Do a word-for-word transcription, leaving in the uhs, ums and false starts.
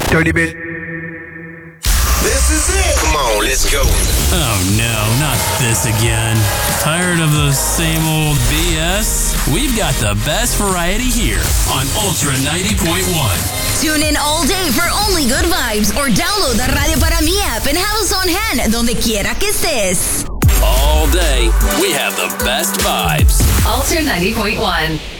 Dirty bitch. This is it. Come on, let's go. Oh no, not this again. Tired of the same old B S? We've got the best variety here on Ultra ninety point one. Tune in all day for only good vibes or download the Radio Para Mi app and have us on hand donde quiera que estés. All day, we have the best vibes. Ultra ninety point one.